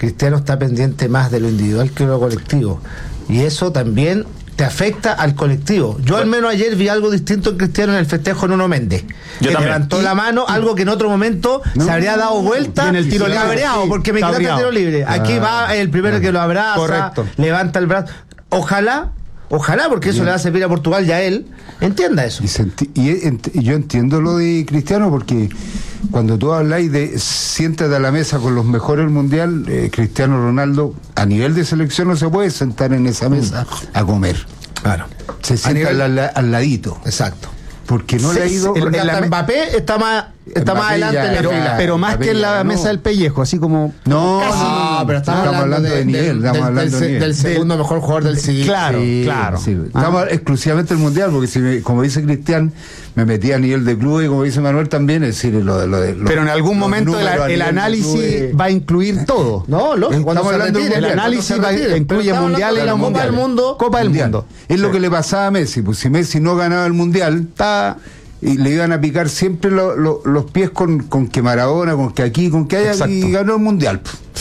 Cristiano está pendiente más de lo individual que de lo colectivo. Y eso también te afecta al colectivo. Yo al menos ayer vi algo distinto en Cristiano en el festejo de Nuno Méndez. Que levantó la mano, algo que en otro momento se habría dado vuelta en el tiro libre. Cabreado, porque me quitaste el tiro libre. Aquí va el primero que lo abraza, correcto, levanta el brazo. Ojalá, porque eso le va a servir a Portugal y a él. Entienda eso. Y yo entiendo lo de Cristiano, porque cuando tú habláis de siéntate a la mesa con los mejores del mundial, Cristiano Ronaldo a nivel de selección no se puede sentar en esa mesa a comer. Claro. Se sienta al ladito. Exacto. Porque no le ha ido. Porque Mbappé está más adelante en la fila. Pero más que en la mesa del pellejo, así como. No, pero estamos hablando de nivel. Del segundo mejor jugador del siglo. Claro. Sí. Estamos exclusivamente el mundial, porque si como dice Cristian, me metí a nivel de club, y como dice Manuel también, es decir, pero en algún momento el análisis va a incluir todo. No, lógico. Estamos hablando del análisis incluye mundial y la Copa del Mundo. Es lo que le pasaba a Messi, pues si Messi no ganaba el mundial, y le iban a picar siempre los pies con que Maradona, con que aquí, con que allá. Exacto. Y ganó el mundial.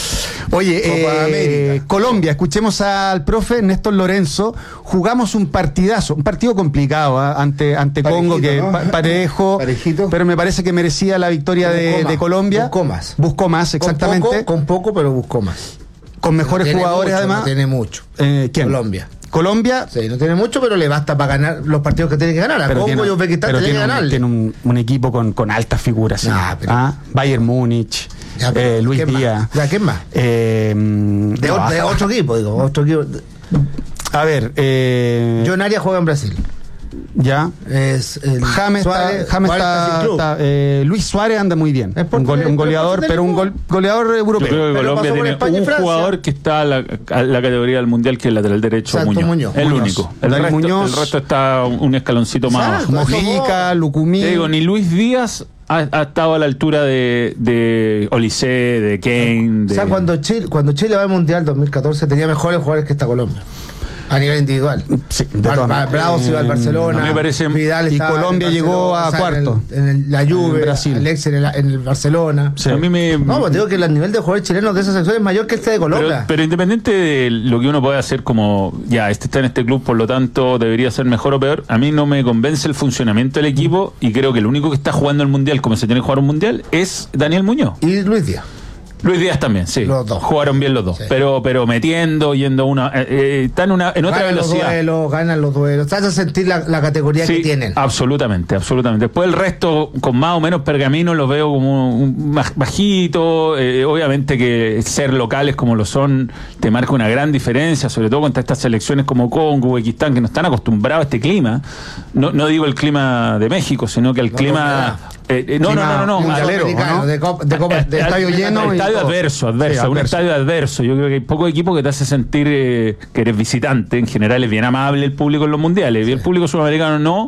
Oye, Colombia, escuchemos al profe Néstor Lorenzo. Jugamos un partido complicado ante Congo, que parejito, pero me parece que merecía la victoria de Colombia. Buscó más, exactamente. Con poco, pero buscó más. Con mejores jugadores, mucho, además. No tiene mucho. ¿Quién? Colombia. Sí, no tiene mucho, pero le basta para ganar los partidos que tiene que ganar. A Congo y Uzbekistán tiene que ganar. Tiene un equipo con altas figuras. ¿Sí? Bayern Múnich, Luis Díaz. ¿Quién más? De otro equipo, digo. A ver. John Arias juega en Brasil. Ya. James está Luis Suárez anda muy bien. Un goleador, pero un goleador europeo. Yo creo que Colombia tiene un jugador que está a la categoría del mundial, que es el lateral derecho, Muñoz. El único. El resto está un escaloncito más. Mojica, Lucumí. Te digo, ni Luis Díaz ha estado a la altura de Olise, de Kane. O sea, cuando Chile va al Mundial 2014 tenía mejores jugadores que esta Colombia. A nivel individual. Sí, Bravo se iba al Barcelona. Me parece, Vidal y Colombia llegó a cuarto. En la Juve, Brasil. Alex en el Barcelona. Sí. A mí pues digo que el nivel de jugadores chilenos de esa sección es mayor que este de Colombia. Pero independiente de lo que uno puede hacer, como ya, este está en este club, por lo tanto debería ser mejor o peor, a mí no me convence el funcionamiento del equipo, y creo que el único que está jugando el mundial como se tiene que jugar un mundial es Daniel Muñoz. Y Luis Díaz. Luis Díaz también, sí. Los dos. Jugaron bien los dos. Sí. Pero metiendo, yendo están en otra velocidad. Ganan los duelos. Te hace sentir la categoría que tienen. Absolutamente. Después el resto, con más o menos pergamino, los veo como más bajito. Obviamente que ser locales como lo son te marca una gran diferencia, sobre todo contra estas selecciones como Congo, Uzbekistán, que no están acostumbrados a este clima. No digo el clima de México, sino que el clima... No. Mundialero, ¿no? De estadio lleno. Estadio adverso. Un estadio adverso. Yo creo que hay poco equipo que te hace sentir que eres visitante. En general es bien amable el público en los mundiales. El público sudamericano no.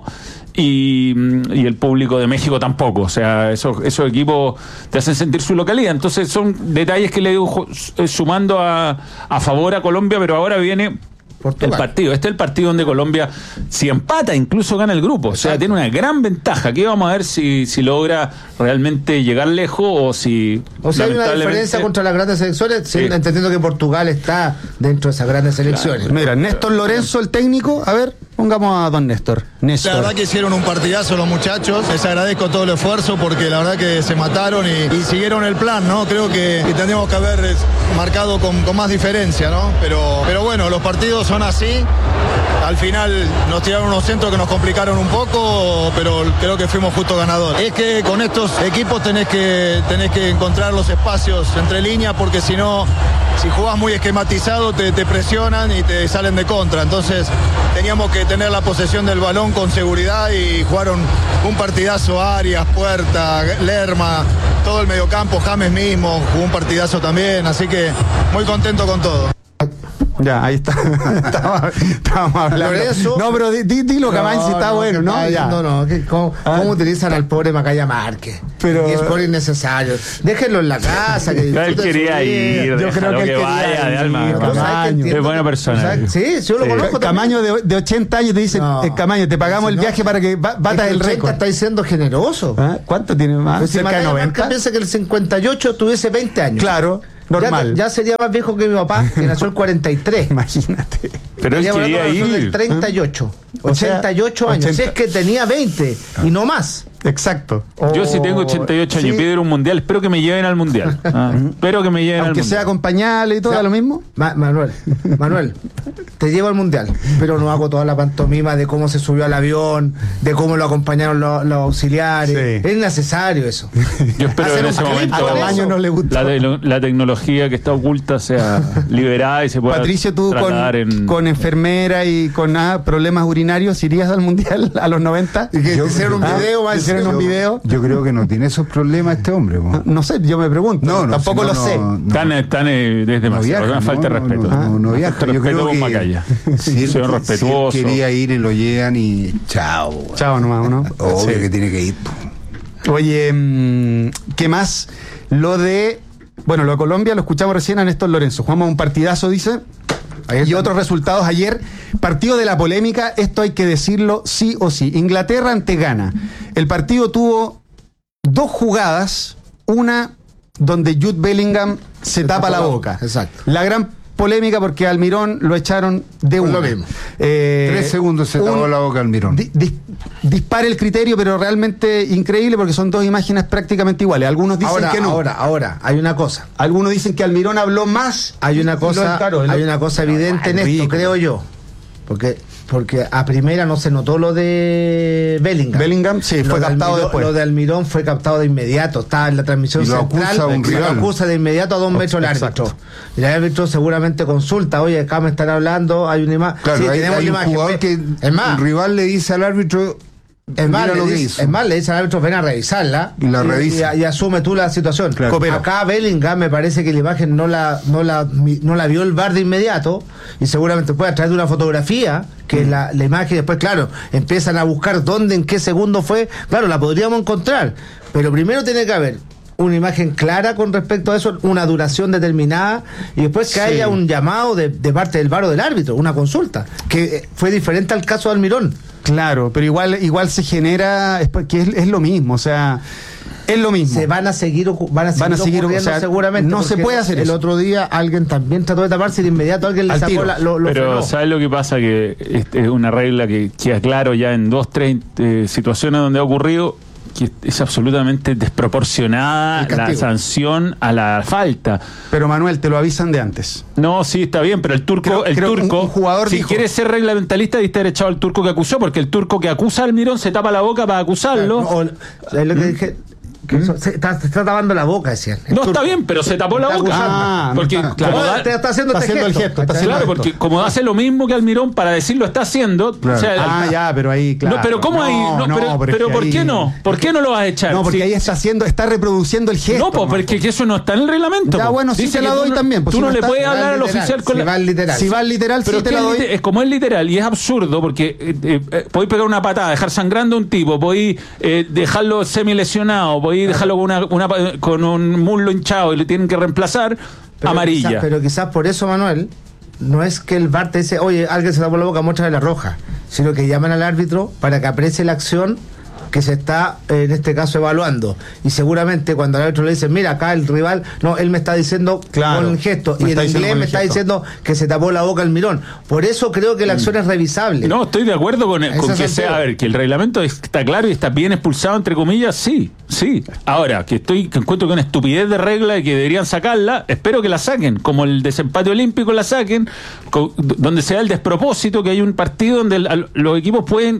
Y el público de México tampoco. O sea, esos equipos te hacen sentir su localidad. Entonces son detalles que le digo sumando a favor a Colombia, pero ahora viene Portugal. El partido. Este es el partido donde Colombia, si empata, incluso gana el grupo. Exacto. O sea, tiene una gran ventaja. Aquí vamos a ver si logra realmente llegar lejos o si... O sea, hay una diferencia contra las grandes selecciones, sí. Entendiendo que Portugal está dentro de esas grandes selecciones. Claro. Mira, Néstor Lorenzo, el técnico, a ver, pongamos a don Néstor. La verdad que hicieron un partidazo los muchachos. Les agradezco todo el esfuerzo porque la verdad que se mataron y siguieron el plan, ¿no? Creo que tendríamos que haber marcado con más diferencia, ¿no? Pero bueno, los partidos son así. Al final nos tiraron unos centros que nos complicaron un poco, pero creo que fuimos justo ganadores. Es que con estos equipos tenés que encontrar los espacios entre líneas, porque si no, si jugás muy esquematizado te presionan y te salen de contra. Entonces teníamos que tener la posesión del balón con seguridad y jugaron un partidazo. Arias, Puerta, Lerma, todo el mediocampo, James mismo jugó un partidazo también, así que muy contento con todo. Ya, ahí está. Estábamos hablando. Lorenzo, no, pero dilo, Camaño, si está bueno, ¿no? ¿Cómo utilizan al pobre Macaya Márquez? Pero... Y es por innecesario. Déjenlo en la casa. Que él quería ir. Yo creo que él vaya quería de alma. Camaño. Es buena persona. Sí, yo lo conozco. Camaño de 80 años te dice, Camaño, te pagamos el viaje para que batas el récord. Está siendo generoso. ¿Cuánto tiene más? Cerca de 90. Piensa que el 58 tuviese 20 años. Claro. normal. Ya sería más viejo que mi papá, que nació el 43. Imagínate. Pero él quería ir. Del 38. 88 años. 80. Si es que tenía 20 y no más. Exacto. Yo si tengo 88 años y pido ir a un mundial, espero que me lleven al mundial. Espero que me lleven al mundial. Aunque sea con pañales y todo, lo mismo. Manuel, te llevo al mundial, pero no hago toda la pantomima de cómo se subió al avión, de cómo lo acompañaron los auxiliares. Sí. Es necesario eso. Yo espero que en ese momento no le gusta. La tecnología que está oculta sea liberada y se pueda Patricio, tú con enfermera y con problemas urinarios, ¿irías al mundial a los 90? Hicieron un video, hicieron un video. Yo creo que no tiene esos problemas este hombre. No sé, yo me pregunto. Tampoco lo sé. Están desde demasiado. Una falta de respeto. No viaja. Yo creo que Macaya. Soy respetuoso. Si quería ir y lo llegan y chao. Chao nomás, ¿no? Obvio que tiene que ir. Oye, ¿qué más? Lo de Colombia lo escuchamos recién a Néstor Lorenzo. Jugamos un partidazo, dice. Y otros resultados ayer. Partido de la polémica, esto hay que decirlo sí o sí. Inglaterra ante Ghana. El partido tuvo 2 jugadas. Una donde Jude Bellingham se tapa la boca. Exacto. La gran polémica porque a Almirón lo echaron de uno. 3 segundos se tapó la boca Almirón. Dispara el criterio, pero realmente increíble porque son 2 imágenes prácticamente iguales. Algunos dicen que no. Ahora, hay una cosa. Algunos dicen que Almirón habló más. Hay una cosa evidente en esto, creo yo. Porque a primera no se notó lo de Bellingham. Bellingham, sí, fue captado después. Lo de Almirón fue captado de inmediato. Estaba en la transmisión central. Lo acusa de inmediato a 2 metros el árbitro. Y el árbitro seguramente consulta. Oye, acá me están hablando, hay una imagen. Claro, sí, tenemos hay un jugador que un rival le dice al árbitro. Es más, le dice al árbitro, ven a revisarla y la revisa y asume tú la situación. Claro. Acá Bellingham me parece que la imagen no la vio el VAR de inmediato y seguramente puede a través de una fotografía que la imagen después, claro, empiezan a buscar dónde, en qué segundo fue. Claro, la podríamos encontrar, pero primero tiene que haber una imagen clara con respecto a eso, una duración determinada y después que haya un llamado de parte del VAR o del árbitro, una consulta, que fue diferente al caso de Almirón. Claro, pero igual se genera, que es lo mismo, o sea, es lo mismo. Van a seguir ocurriendo, o sea, seguramente. No se puede hacer eso. El otro día alguien también trató de taparse y de inmediato alguien le sacó lo Pero frenó. ¿sabes lo que pasa? Que es una regla que queda claro ya en 2, 3 situaciones donde ha ocurrido, que es absolutamente desproporcionada la sanción a la falta. Pero Manuel, te lo avisan de antes. No, sí, está bien, pero el turco, un jugador si quiere ser reglamentalista, diste haber echado al turco que acusó, porque el turco que acusa a Almirón se tapa la boca para acusarlo. Es lo que dije. Se está tapando la boca, decían. No, está bien, pero se tapó la boca. Porque está haciendo el gesto. Claro, porque como hace lo mismo que Almirón para decirlo está haciendo. Claro. O sea, pero ahí, claro. No, pero ¿cómo ahí? Pero ¿por qué no? ¿Por qué no lo vas a echar? No, porque ahí está reproduciendo el gesto. No, porque eso no está en el reglamento. Ya, bueno, sí te la doy también. Tú no le puedes hablar al oficial con si va literal. Si va literal, sí te la doy. Es como es literal y es absurdo porque podéis pegar una patada, dejar sangrando a un tipo, podéis dejarlo semi-lesionado, podéis dejarlo con un muslo hinchado y le tienen que reemplazar, amarilla. Pero quizás por eso, Manuel, no es que el VAR te dice, oye, alguien se tapó la boca, muéstrale la roja, sino que llaman al árbitro para que aprecie la acción que se está en este caso evaluando, y seguramente cuando el árbitro le dice, mira, acá el rival, no, él me está diciendo con el gesto, y en inglés me está diciendo que se tapó la boca Almirón. Por eso creo que la acción es revisable. No, estoy de acuerdo con que sea, a ver, que el reglamento está claro y está bien expulsado, entre comillas, sí. Ahora, que encuentro que una estupidez de regla y que deberían sacarla, espero que la saquen, como el desempate olímpico la saquen, donde sea el despropósito, que hay un partido donde los equipos pueden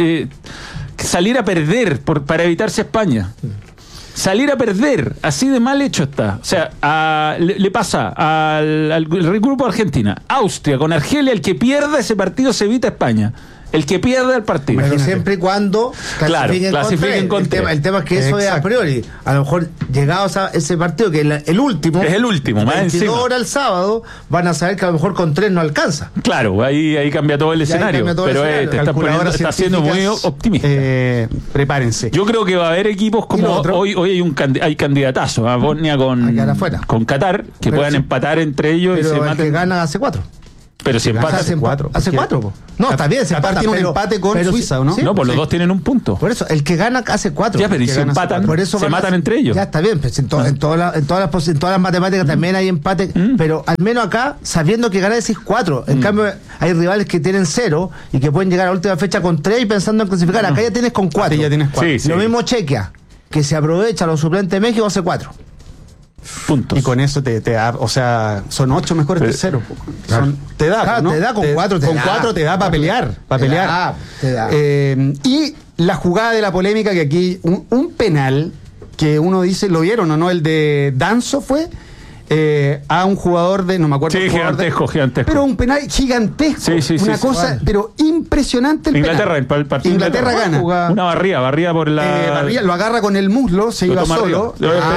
salir a perder para evitarse a España. Salir a perder, así de mal hecho está. O sea, le pasa al grupo Argentina, Austria con Argelia, el que pierda ese partido se evita a España. El que pierde el partido. Pero siempre y cuando clasifiquen contra. El tema es que eso es a priori. A lo mejor llegados a ese partido, que el último. Es el último, más 22 horas el sábado, van a saber que a lo mejor con 3 no alcanza. Claro, ahí cambia todo el escenario. Pero está siendo muy optimista. Prepárense. Yo creo que va a haber equipos como hoy hay candidatazos a Bosnia con Qatar, que puedan empatar entre ellos. Pero y se el que gana hace 4. Pero si empata hace 4. Hace 4. No, está bien. Qatar tiene un empate con Suiza, ¿o no? Sí, no, pues los dos tienen un punto. Por eso, el que gana hace 4. Ya, pero y si empatan, por eso se matan entre ellos. Ya está bien, pues en todas las matemáticas también hay empate, pero al menos acá, sabiendo que gana decís 4. En cambio, hay rivales que tienen 0 y que pueden llegar a la última fecha con 3 y pensando en clasificar. Acá ya tienes con 4. Ya tienes 4. Sí. Lo mismo Chequia, que se aprovecha los suplentes de México, hace 4. Puntos. Y con eso te da, o sea, son 8 mejores terceros. Te da, ¿no? Te da con 4. Con 4 te da para pelear. Te da. Y la jugada de la polémica, que aquí, un penal que uno dice, ¿lo vieron o no? El de Danzo fue a un jugador de, no me acuerdo. Sí, gigantesco. Pero un penal gigantesco. Una cosa, pero impresionante el Inglaterra, penal. El partido Inglaterra gana. Una barría por la... barría, lo agarra con el muslo, se iba solo.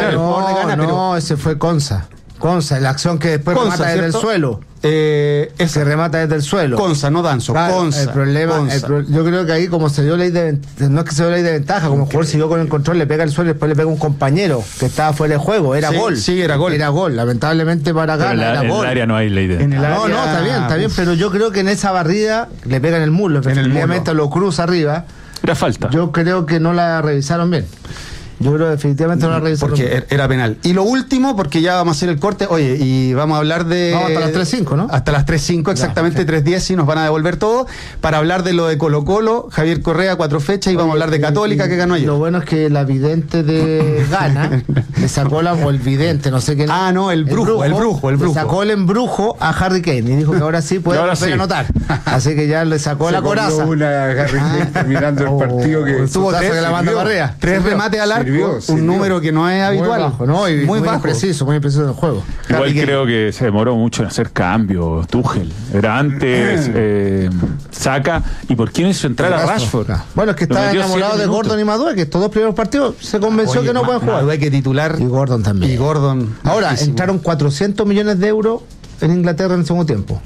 No, ese fue Conza, la acción que después remata desde el suelo. Se remata desde el suelo. Conza, no Danzo. Claro, Conza. El problema, yo creo que ahí, como se dio ley de no es que se dio ley de ventaja, como el jugador siguió con el control, le pega el suelo y después le pega un compañero que estaba fuera de juego. Era gol. Sí, era gol. Era gol. Lamentablemente para Ghana era gol. En el área no hay ley de ventaja. No, está bien, pero yo creo que en esa barrida le pega en el muslo, efectivamente lo cruza arriba. Era falta. Yo creo que no la revisaron bien. Yo creo que definitivamente no la revisaron. Porque era penal. Y lo último, porque ya vamos a hacer el corte, oye, y vamos a hablar de... Vamos hasta las 3:05, ¿no? Hasta las 3:05, exactamente, 3:10, y nos van a devolver todo, para hablar de lo de Colo-Colo, Javier Correa, 4 fechas, y vamos a hablar de Católica, que ganó ayer. Lo bueno es que la vidente de Ghana le sacó o el vidente, no sé qué. El brujo. Le sacó el embrujo a Harry Kane y dijo que ahora sí puede anotar. Así que ya le sacó la coraza. Una Harry Kane terminando el partido que tuvo 3 remates al arco. Un número que no es habitual. Muy bajo. Preciso en el juego. Igual creo que se demoró mucho en hacer cambios Tuchel. Era antes Saka, ¿y por qué no hizo entrar a Rashford? Bueno, es que está enamorado de Gordon y Madueke, que estos 2 primeros partidos se convenció que no pueden jugar. Madueke titular. Y Gordon también. Ahora, entraron 400 millones de euros en Inglaterra en el segundo tiempo.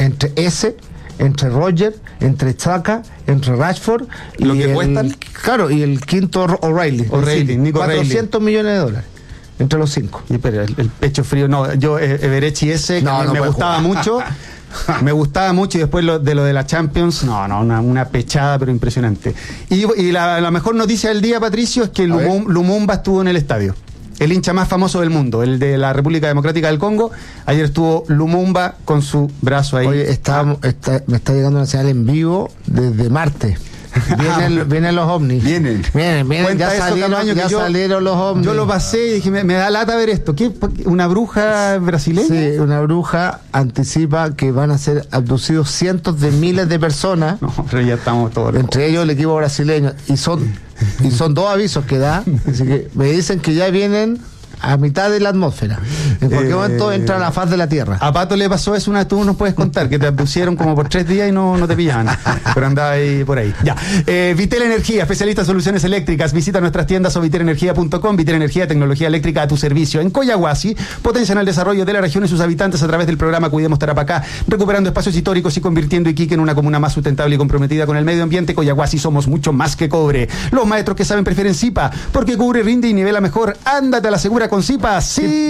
Entre Roger, entre Saka, entre Rashford y lo que cuestan. Claro, y el quinto O'Reilly, Nico 400 millones de dólares entre los 5. Pero el pecho frío, yo Everechi me gustaba mucho. Me gustaba mucho, y después lo de la Champions, una pechada, pero impresionante. Y la mejor noticia del día, Patricio, es que Lumumba estuvo en el estadio. El hincha más famoso del mundo, el de la República Democrática del Congo. Ayer estuvo Lumumba con su brazo ahí. Oye, me está llegando una señal en vivo desde Marte. Vienen los ovnis. Vienen. Ya salieron los ovnis. Yo lo pasé y dije, me da lata ver esto. ¿Qué? ¿Una bruja brasileña? Sí, una bruja anticipa que van a ser abducidos cientos de miles de personas. Pero ya estamos todos. Entre ellos el equipo brasileño. Y son 2 avisos que da. Así que me dicen que ya vienen a mitad de la atmósfera. En cualquier momento entra a la faz de la Tierra. A Pato le pasó eso, tú nos puedes contar, que te abducieron como por 3 días y no te pillaban. Pero andaba ahí por ahí. Ya. Vitel Energía, especialista en soluciones eléctricas. Visita nuestras tiendas o vitelenergia.com. Vitel Energía, tecnología eléctrica a tu servicio. En Coyahuasi, potencian el desarrollo de la región y sus habitantes a través del programa Cuidemos Tarapacá, recuperando espacios históricos y convirtiendo Iquique en una comuna más sustentable y comprometida con el medio ambiente. Coyahuasi, somos mucho más que cobre. Los maestros que saben prefieren Zipa, porque cubre, rinde y nivela mejor. Ándate a la segura con Zipa. Sí,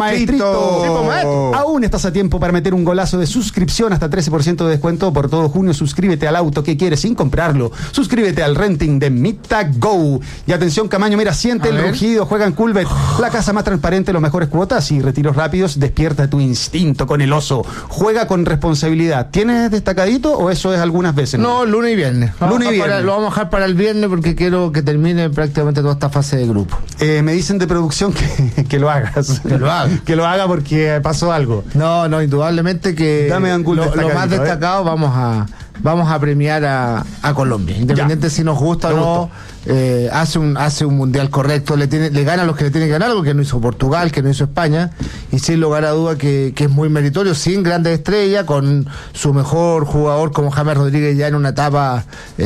maestrito. Aún estás a tiempo para meter un golazo de suscripción, hasta 13% de descuento por todo junio. Suscríbete al auto que quieres sin comprarlo. Suscríbete al renting de Mita Go. Y atención, Camaño, mira, siente el rugido, juega en Coolbet, la casa más transparente, los mejores cuotas y retiros rápidos. Despierta tu instinto con el oso. Juega con responsabilidad. ¿Tienes destacadito o eso es algunas veces? No, lunes y viernes. Lo vamos a dejar para el viernes porque quiero que termine prácticamente toda esta fase de grupo. Me dicen de producción que lo hagas. Que lo haga porque pasó algo. No, indudablemente que lo más destacado vamos a premiar a Colombia. Independiente si nos gusta o no, hace un mundial correcto, le gana a los que le tienen que ganar, algo que no hizo Portugal, que no hizo España, y sin lugar a duda que es muy meritorio, sin grandes estrellas, con su mejor jugador como James Rodríguez ya en una etapa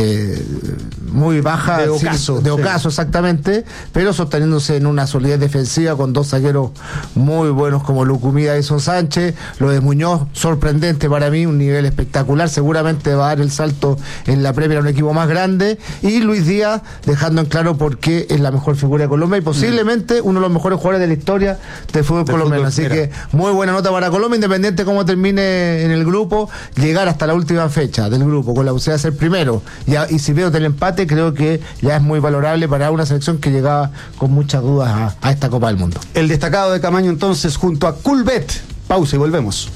muy baja de ocaso, exactamente, pero sosteniéndose en una solidez defensiva con 2 zagueros muy buenos como Lucumí y Edson Sánchez. Lo de Muñoz, sorprendente para mí, un nivel espectacular, seguramente va a dar el salto en la Premier a un equipo más grande, y Luis Díaz dejando en claro por qué es la mejor figura de Colombia y posiblemente uno de los mejores jugadores de la historia del fútbol colombiano. Así que muy buena nota para Colombia, independiente cómo termine en el grupo, llegar hasta la última fecha del grupo con la posibilidad de ser primero. Y si veo el empate, creo que ya es muy valorable para una selección que llegaba con muchas dudas a esta Copa del Mundo. El destacado de Camaño entonces junto a Culbet. Pausa y volvemos.